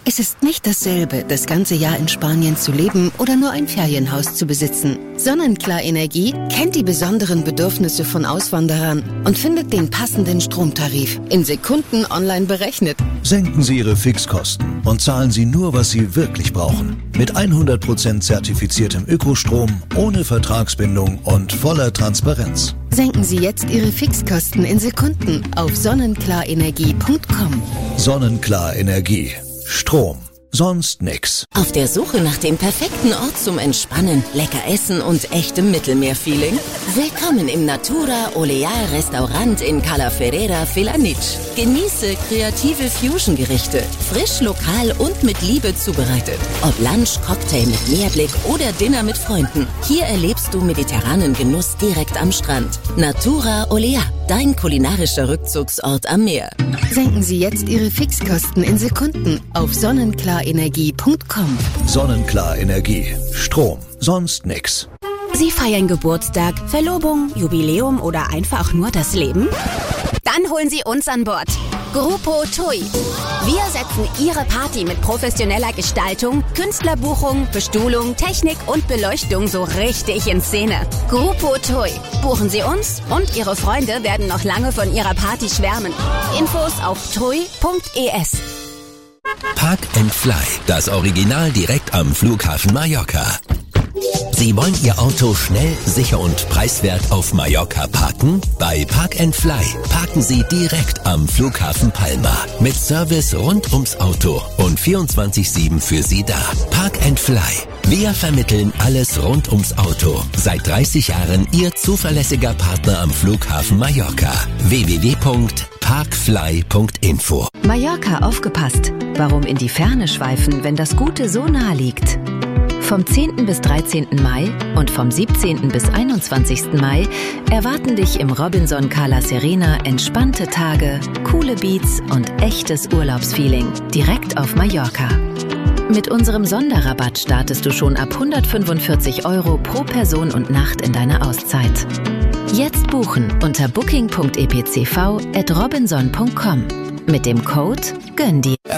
Es ist nicht dasselbe, das ganze Jahr in Spanien zu leben oder nur ein Ferienhaus zu besitzen. Sonnenklar Energie kennt die besonderen Bedürfnisse von Auswanderern und findet den passenden Stromtarif in Sekunden online berechnet. Senken Sie Ihre Fixkosten und zahlen Sie nur, was Sie wirklich brauchen. Mit 100% zertifiziertem Ökostrom, ohne Vertragsbindung und voller Transparenz. Senken Sie jetzt Ihre Fixkosten in Sekunden auf sonnenklarenergie.com. Sonnenklar Energie. Strom. Sonst nix. Auf der Suche nach dem perfekten Ort zum Entspannen, lecker essen und echtem Mittelmeerfeeling? Willkommen im Natura Oleal Restaurant in Cala Ferrera Felanitx. Genieße kreative Fusion-Gerichte, frisch, lokal und mit Liebe zubereitet. Ob Lunch, Cocktail mit Meerblick oder Dinner mit Freunden. Hier erlebst du mediterranen Genuss direkt am Strand. Natura Oleal, dein kulinarischer Rückzugsort am Meer. Senken Sie jetzt Ihre Fixkosten in Sekunden auf sonnenklarenergie.com. Sonnenklar Energie. Strom. Sonst nix. Sie feiern Geburtstag, Verlobung, Jubiläum oder einfach nur das Leben? Dann holen Sie uns an Bord. Grupo TUI. Wir setzen Ihre Party mit professioneller Gestaltung, Künstlerbuchung, Bestuhlung, Technik und Beleuchtung so richtig in Szene. Grupo TUI. Buchen Sie uns und Ihre Freunde werden noch lange von Ihrer Party schwärmen. Infos auf tui.es. Park and Fly, das Original direkt am Flughafen Mallorca. Sie wollen Ihr Auto schnell, sicher und preiswert auf Mallorca parken? Bei Park and Fly parken Sie direkt am Flughafen Palma. Mit Service rund ums Auto und 24/7 für Sie da. Park and Fly. Wir vermitteln alles rund ums Auto. Seit 30 Jahren Ihr zuverlässiger Partner am Flughafen Mallorca. www.parkfly.info. Mallorca aufgepasst. Warum in die Ferne schweifen, wenn das Gute so nah liegt? Vom 10. bis 13. Mai und vom 17. bis 21. Mai erwarten dich im Robinson Cala Serena entspannte Tage, coole Beats und echtes Urlaubsfeeling direkt auf Mallorca. Mit unserem Sonderrabatt startest du schon ab 145 € pro Person und Nacht in deine Auszeit. Jetzt buchen unter booking.epcv@robinson.com mit dem Code GÖNNDIR.